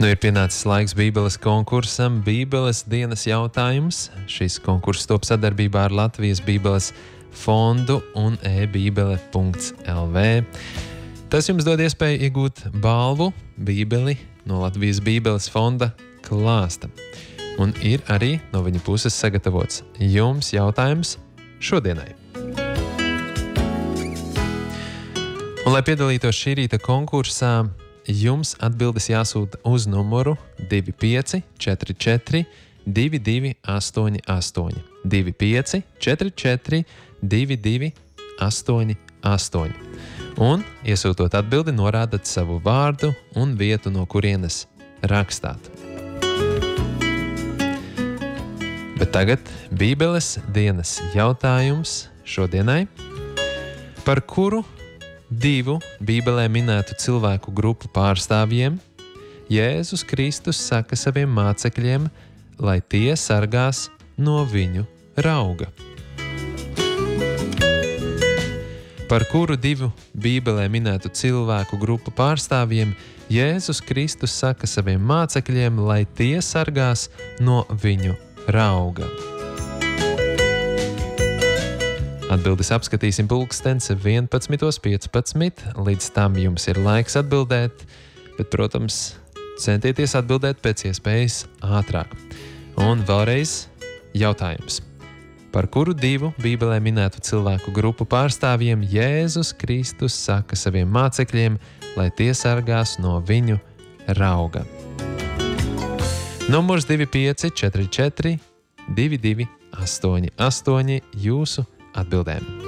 Nu ir pienācis laiks Bībeles konkursam, Bībeles dienas jautājums. Šis konkurss top sadarbībā ar Latvijas Bībeles fondu un e-bībele.lv. Tas jums dod iespēju iegūt balvu Bībeli no Latvijas Bībeles fonda klāsta. Un ir arī no viņa puses sagatavots jums jautājums šodienai. Un, lai piedalītos šī rīta konkursā, jums atbildes jāsūta uz numuru 2544 2288. 2544 2288. Un, iesūtot atbildi, norādat savu vārdu un vietu, no kurienes rakstāt. Bet tagad Bībeles dienas jautājums šodienai, par kuru divu Bībelē minētu cilvēku grupu pārstāvjiem Jēzus Kristus saka saviem mācekļiem, lai tie sargās no viņu rauga. Par kuru divu Bībelē minētu cilvēku grupu pārstāvjiem Jēzus Kristus saka saviem mācekļiem, lai tie sargās no viņu rauga. Atbildes apskatīsim pulkstens 11:15. Līdz tam jums ir laiks atbildēt, bet, protams, centieties atbildēt pēc iespējas ātrāk. Un vēlreiz jautājums. Par kuru divu Bībelē minētu cilvēku grupu pārstāvjiem Jēzus Kristus saka saviem mācekļiem, lai tie sargās no viņu rauga? Numurs 2544 2288 jūsu atbildēm.